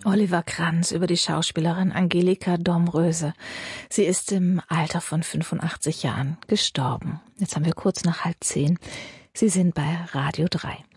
Oliver Kranz über die Schauspielerin Angelika Domröse. Sie ist im Alter von 85 Jahren gestorben. Jetzt haben wir kurz nach 9:30. Sie sind bei Radio 3.